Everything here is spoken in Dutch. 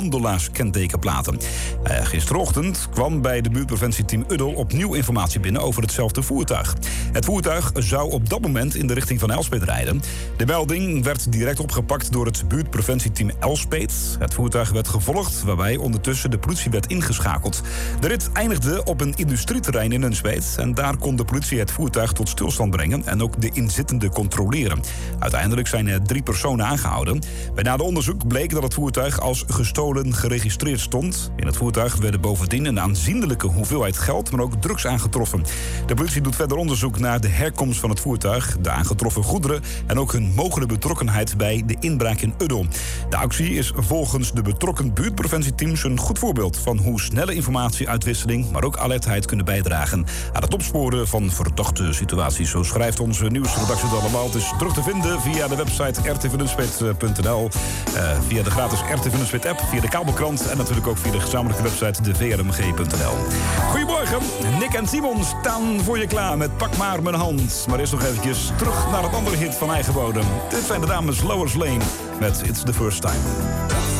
handelaars-kentekenplaten. Gisterochtend kwam bij de buurtpreventieteam Uddel opnieuw informatie binnen over hetzelfde voertuig. Het voertuig zou op dat moment in de richting van Elspeet rijden. De melding werd direct opgepakt door het buurtpreventieteam Elspeet. Het voertuig werd gevolgd, waarbij ondertussen de politie werd ingeschakeld. De rit eindigde op een industrieterrein in Nunspeet. En daar kon de politie het voertuig tot stilstand brengen en ook de inzittenden controleren. Uiteindelijk zijn er 3 personen aangehouden. Bij nader onderzoek bleek dat het voertuig als gestolen geregistreerd stond. In het voertuig werden bovendien een aanzienlijke hoeveelheid geld, maar ook drugs aangetroffen. De politie doet verder onderzoek naar de herkomst van het voertuig, de aangetroffen goederen en ook hun mogelijke betrokkenheid bij de inbraak in Uddel. De actie is volgens de betrokken buurtpreventieteams een goed voorbeeld van hoe snelle informatieuitwisseling, maar ook alertheid kunnen bijdragen aan het opsporen van verdachte situaties. Zo schrijft onze nieuwsredactie het allemaal. Het is terug te vinden via de website rtvnunspeet.nl, via de gratis RTV Nunspeet app, via de kabelkrant en natuurlijk ook via de gezamenlijke website devrmg.nl. Goedemorgen, Nick en Simon staan voor je klaar met Pak maar mijn hand. Maar eerst nog eventjes terug naar het andere hit van eigen bodem. Dit zijn de dames Lois Lane met It's the First Time.